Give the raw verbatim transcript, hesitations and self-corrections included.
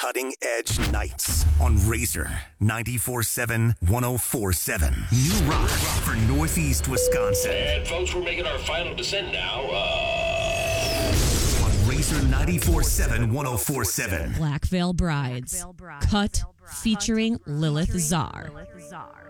Cutting Edge Nights on Razor ninety-four seven, ten forty-seven. New rock for Northeast Wisconsin. And folks, we're making our final descent now. Uh... On Razor ninety-four seven, ten forty-seven. Black Veil Brides. Cut featuring Lilith Czar.